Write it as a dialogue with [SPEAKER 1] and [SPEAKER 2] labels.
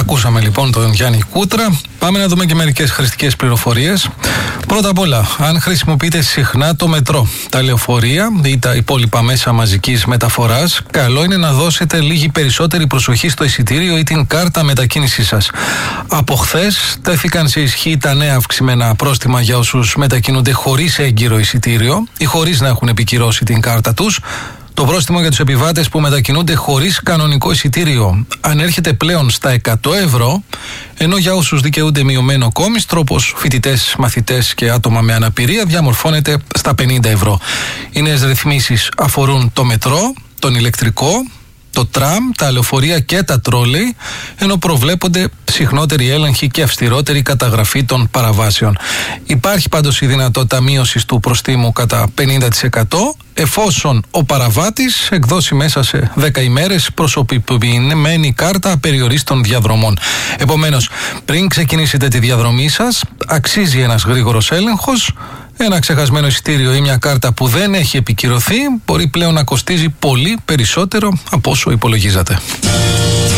[SPEAKER 1] Ακούσαμε λοιπόν τον Γιάννη Κούτρα. Πάμε να δούμε και μερικές χρηστικές πληροφορίες. Πρώτα απ' όλα, αν χρησιμοποιείτε συχνά το μετρό, τα λεωφορεία ή τα υπόλοιπα μέσα μαζικής μεταφοράς, καλό είναι να δώσετε λίγη περισσότερη προσοχή στο εισιτήριο ή την κάρτα μετακίνησής σας. Από χθες τέθηκαν σε ισχύ τα νέα αυξημένα πρόστιμα για όσους μετακινούνται χωρίς έγκυρο εισιτήριο ή χωρίς να έχουν επικυρώσει την κάρτα τους. Το πρόστιμο για τους επιβάτες που μετακινούνται χωρίς κανονικό εισιτήριο ανέρχεται πλέον στα 100 ευρώ, ενώ για όσους δικαιούνται μειωμένο κόμιστρο, όπως φοιτητές, μαθητές και άτομα με αναπηρία, διαμορφώνεται στα 50 ευρώ. Οι νέες ρυθμίσεις αφορούν το μετρό, τον ηλεκτρικό, το τραμ, τα λεωφορεία και τα τρόλεϊ, ενώ προβλέπονται συχνότεροι έλεγχοι και αυστηρότερη καταγραφή των παραβάσεων. Υπάρχει πάντως η δυνατότητα μείωσης του προστίμου κατά 50%, εφόσον ο παραβάτης εκδώσει μέσα σε 10 ημέρες προσωποποιημένη κάρτα απεριορίστων διαδρομών. Επομένως, πριν ξεκινήσετε τη διαδρομή σας, αξίζει ένας γρήγορος έλεγχος. Ένα ξεχασμένο εισιτήριο ή μια κάρτα που δεν έχει επικυρωθεί μπορεί πλέον να κοστίζει πολύ περισσότερο από όσο υπολογίζατε.